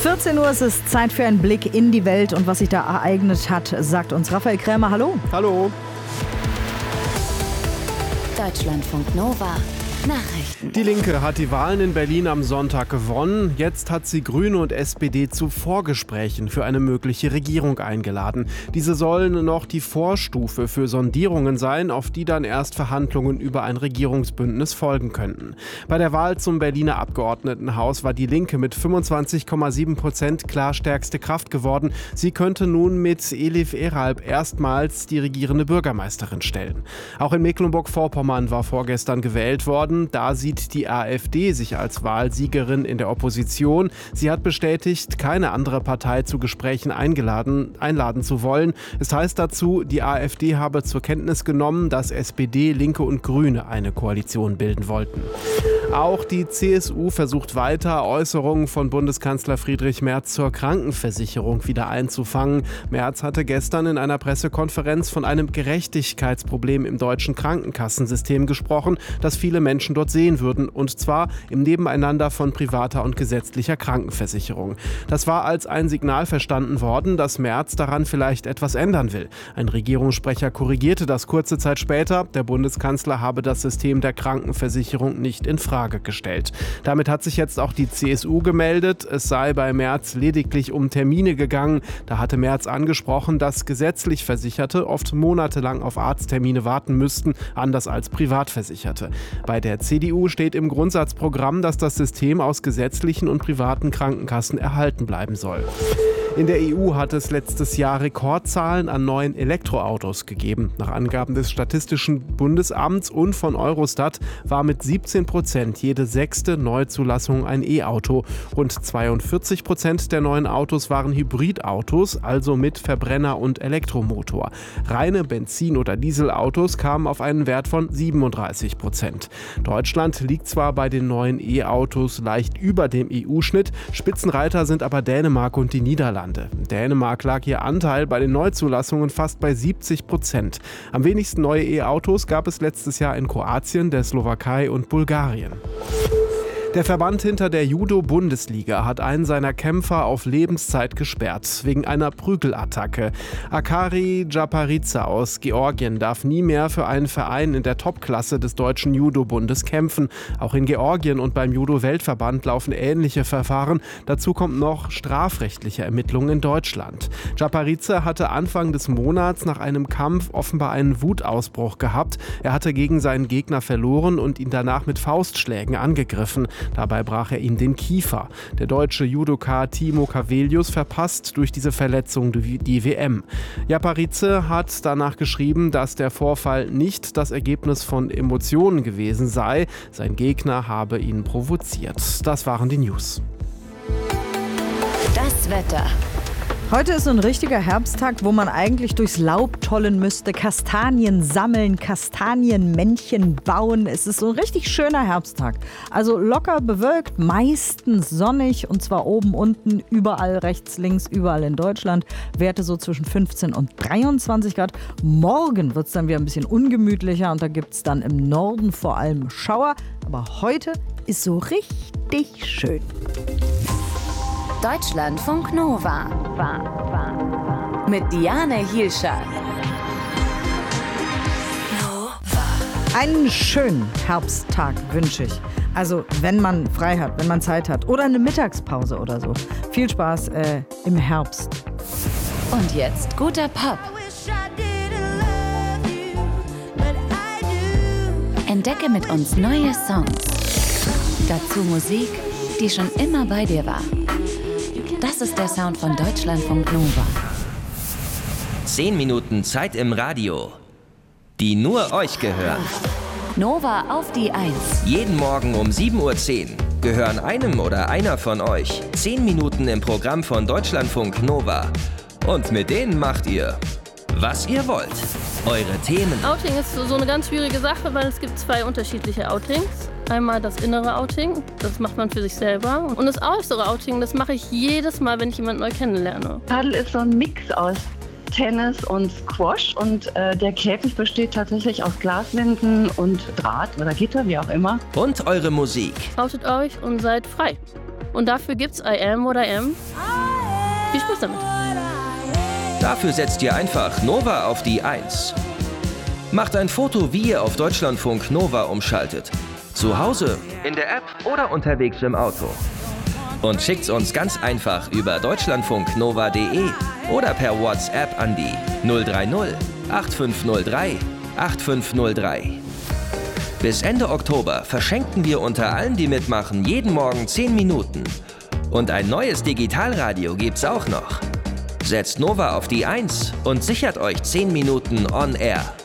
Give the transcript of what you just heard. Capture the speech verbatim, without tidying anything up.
vierzehn Uhr, es ist Zeit für einen Blick in die Welt und was sich da ereignet hat, sagt uns Raphael Krämer. Hallo. Hallo. Deutschlandfunk Nova. Nachrichten. Die Linke hat die Wahlen in Berlin am Sonntag gewonnen. Jetzt hat sie Grüne und S P D zu Vorgesprächen für eine mögliche Regierung eingeladen. Diese sollen noch die Vorstufe für Sondierungen sein, auf die dann erst Verhandlungen über ein Regierungsbündnis folgen könnten. Bei der Wahl zum Berliner Abgeordnetenhaus war die Linke mit fünfundzwanzig Komma sieben Prozent klar stärkste Kraft geworden. Sie könnte nun mit Elif Eralp erstmals die regierende Bürgermeisterin stellen. Auch in Mecklenburg-Vorpommern war vorgestern gewählt worden. Da sieht die AfD sich als Wahlsiegerin in der Opposition. Sie hat bestätigt, keine andere Partei zu Gesprächen eingeladen, einladen zu wollen. Es heißt dazu, die AfD habe zur Kenntnis genommen, dass S P D, Linke und Grüne eine Koalition bilden wollten. Auch die C S U versucht weiter, Äußerungen von Bundeskanzler Friedrich Merz zur Krankenversicherung wieder einzufangen. Merz hatte gestern in einer Pressekonferenz von einem Gerechtigkeitsproblem im deutschen Krankenkassensystem gesprochen, das viele Menschen dort sehen würden, und zwar im Nebeneinander von privater und gesetzlicher Krankenversicherung. Das war als ein Signal verstanden worden, dass Merz daran vielleicht etwas ändern will. Ein Regierungssprecher korrigierte das kurze Zeit später. Der Bundeskanzler habe das System der Krankenversicherung nicht in Frage gestellt. Damit hat sich jetzt auch die C S U gemeldet. Es sei bei Merz lediglich um Termine gegangen. Da hatte Merz angesprochen, dass gesetzlich Versicherte oft monatelang auf Arzttermine warten müssten, anders als Privatversicherte. Bei der C D U steht im Grundsatzprogramm, dass das System aus gesetzlichen und privaten Krankenkassen erhalten bleiben soll. In der E U hat es letztes Jahr Rekordzahlen an neuen Elektroautos gegeben. Nach Angaben des Statistischen Bundesamts und von Eurostat war mit siebzehn Prozent jede sechste Neuzulassung ein E-Auto. Rund zweiundvierzig Prozent der neuen Autos waren Hybridautos, also mit Verbrenner und Elektromotor. Reine Benzin- oder Dieselautos kamen auf einen Wert von siebenunddreißig Prozent. Deutschland liegt zwar bei den neuen E-Autos leicht über dem E U-Schnitt, Spitzenreiter sind aber Dänemark und die Niederlande. In Dänemark lag ihr Anteil bei den Neuzulassungen fast bei siebzig Prozent. Am wenigsten neue E-Autos gab es letztes Jahr in Kroatien, der Slowakei und Bulgarien. Der Verband hinter der Judo-Bundesliga hat einen seiner Kämpfer auf Lebenszeit gesperrt, wegen einer Prügelattacke. Akari Japaridze aus Georgien darf nie mehr für einen Verein in der Topklasse des deutschen Judo-Bundes kämpfen. Auch in Georgien und beim Judo-Weltverband laufen ähnliche Verfahren. Dazu kommt noch strafrechtliche Ermittlungen in Deutschland. Japaridze hatte Anfang des Monats nach einem Kampf offenbar einen Wutausbruch gehabt. Er hatte gegen seinen Gegner verloren und ihn danach mit Faustschlägen angegriffen. Dabei brach er ihm den Kiefer. Der deutsche Judoka Timo Cavelius verpasst durch diese Verletzung die W M. Japaridze hat danach geschrieben, dass der Vorfall nicht das Ergebnis von Emotionen gewesen sei. Sein Gegner habe ihn provoziert. Das waren die News. Das Wetter. Heute ist so ein richtiger Herbsttag, wo man eigentlich durchs Laub tollen müsste, Kastanien sammeln, Kastanienmännchen bauen. Es ist so ein richtig schöner Herbsttag. Also locker bewölkt, meistens sonnig und zwar oben, unten, überall rechts, links, überall in Deutschland. Werte so zwischen fünfzehn und dreiundzwanzig Grad. Morgen wird es dann wieder ein bisschen ungemütlicher und da gibt es dann im Norden vor allem Schauer. Aber heute ist so richtig schön. Deutschlandfunk Nova. Mit Diane Hielscher. Einen schönen Herbsttag wünsche ich. Also wenn man frei hat, wenn man Zeit hat oder eine Mittagspause oder so. Viel Spaß äh, im Herbst. Und jetzt guter Pop. Entdecke mit uns neue Songs. Dazu Musik, die schon immer bei dir war. Das ist der Sound von Deutschlandfunk Nova. Zehn Minuten Zeit im Radio, die nur euch gehören. Nova auf die Eins. Jeden Morgen um sieben Uhr zehn gehören einem oder einer von euch zehn Minuten im Programm von Deutschlandfunk Nova. Und mit denen macht ihr, was ihr wollt. Eure Themen. Outing ist so eine ganz schwierige Sache, weil es gibt zwei unterschiedliche Outings. Einmal das innere Outing, das macht man für sich selber. Und das äußere Outing, das mache ich jedes Mal, wenn ich jemanden neu kennenlerne. Paddel ist so ein Mix aus Tennis und Squash und äh, der Käfig besteht tatsächlich aus Glaswänden und Draht oder Gitter, wie auch immer. Und eure Musik. Outet euch und seid frei. Und dafür gibt's I Am What I Am. Viel Spaß damit. Dafür setzt ihr einfach Nova auf die eins. Macht ein Foto, wie ihr auf Deutschlandfunk Nova umschaltet. Zu Hause, in der App oder unterwegs im Auto. Und schickt's uns ganz einfach über deutschlandfunknova punkt de oder per WhatsApp an die null drei null acht fünf null drei acht fünf null drei. Bis Ende Oktober verschenken wir unter allen, die mitmachen, jeden Morgen zehn Minuten. Und ein neues Digitalradio gibt's auch noch. Setzt Nova auf die eins und sichert euch zehn Minuten on air.